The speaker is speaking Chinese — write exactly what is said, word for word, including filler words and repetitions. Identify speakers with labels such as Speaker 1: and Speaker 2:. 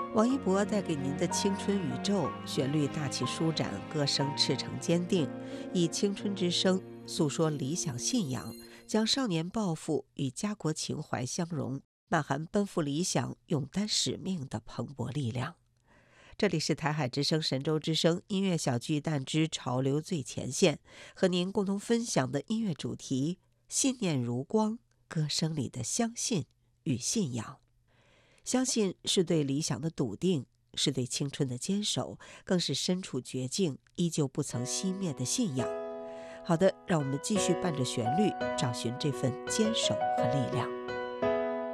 Speaker 1: 王一博带给您的青春宇宙，旋律大气舒展，歌声赤诚坚定，以青春之声诉说理想信仰，将少年抱负与家国情怀相融，呐喊奔赴理想、勇担使命的蓬勃力量。这里是台海之声、神州之声音乐小巨蛋之潮流最前线，和您共同分享的音乐主题：信念如光，歌声里的相信与信仰。相信是对理想的笃定，是对青春的坚守，更是身处绝境依旧不曾熄灭的信仰。好的，让我们继续伴着旋律，找寻这份坚守和力量。